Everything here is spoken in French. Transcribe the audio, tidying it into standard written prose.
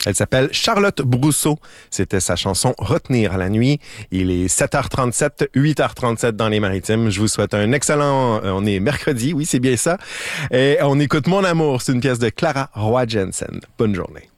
Elle s'appelle Charlotte Brousseau. C'était sa chanson Retenir à la nuit. Il est 7h37, 8h37 dans les Maritimes. Je vous souhaite un excellent... on est mercredi, oui, c'est bien ça. Et on écoute Mon amour, c'est une pièce de Clara Roy Jensen. Bonne journée.